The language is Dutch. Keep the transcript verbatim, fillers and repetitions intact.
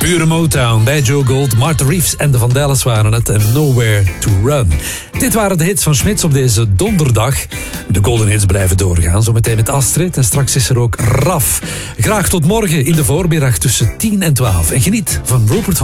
Pure Motown bij Joe Gold, Martha Reeves en de Vandellas waren het en Nowhere to Run. Dit waren de hits van Smits op deze donderdag. De Golden Hits blijven doorgaan, zometeen met Astrid en straks is er ook Raf. Graag tot morgen in de voormiddag tussen tien en twaalf en geniet van Rupert Holmes.